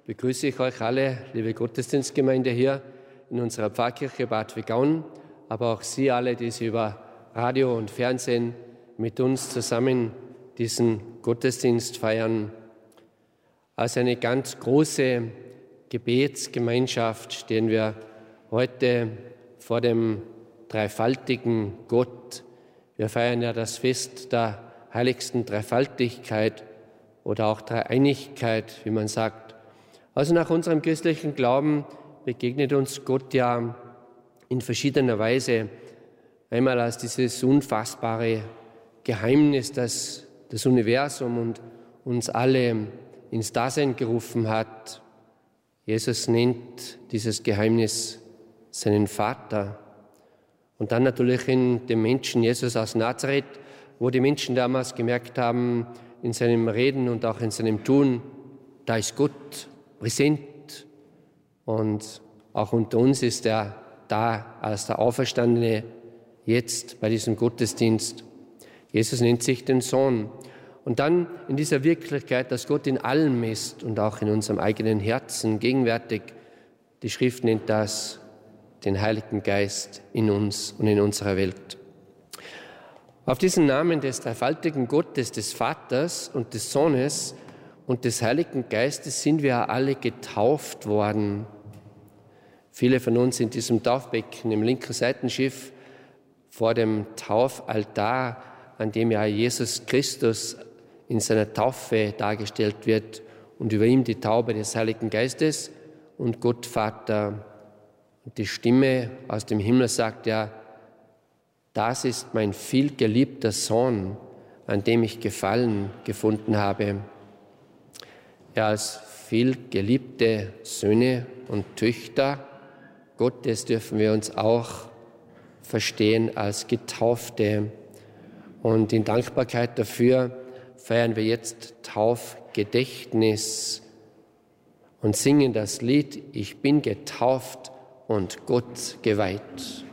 begrüße ich euch alle, liebe Gottesdienstgemeinde hier in unserer Pfarrkirche Bad Vagaun, aber auch Sie alle, die Sie über Radio und Fernsehen mit uns zusammen diesen Gottesdienst feiern. Als eine ganz große Gebetsgemeinschaft stehen wir heute vor dem dreifaltigen Gott. Wir feiern ja das Fest der heiligsten Dreifaltigkeit oder auch Dreieinigkeit, wie man sagt. Also nach unserem christlichen Glauben begegnet uns Gott ja in verschiedener Weise. Einmal als dieses unfassbare Geheimnis, das das Universum und uns alle ins Dasein gerufen hat. Jesus nennt dieses Geheimnis seinen Vater. Und dann natürlich in dem Menschen Jesus aus Nazareth, wo die Menschen damals gemerkt haben, in seinem Reden und auch in seinem Tun, da ist Gott präsent. Und auch unter uns ist er da als der Auferstandene jetzt bei diesem Gottesdienst. Jesus nennt sich den Sohn. Und dann in dieser Wirklichkeit, dass Gott in allem ist und auch in unserem eigenen Herzen gegenwärtig, die Schrift nennt das den Heiligen Geist in uns und in unserer Welt. Auf diesen Namen des dreifaltigen Gottes, des Vaters und des Sohnes und des Heiligen Geistes sind wir alle getauft worden. Viele von uns in diesem Taufbecken im linken Seitenschiff vor dem Taufaltar, an dem ja Jesus Christus in seiner Taufe dargestellt wird und über ihm die Taube des Heiligen Geistes und Gott Vater. Und die Stimme aus dem Himmel sagt ja, das ist mein vielgeliebter Sohn, an dem ich Gefallen gefunden habe. Ja, als vielgeliebte Söhne und Töchter Gottes dürfen wir uns auch verstehen als Getaufte. Und in Dankbarkeit dafür feiern wir jetzt Taufgedächtnis und singen das Lied Ich bin getauft und Gott geweiht.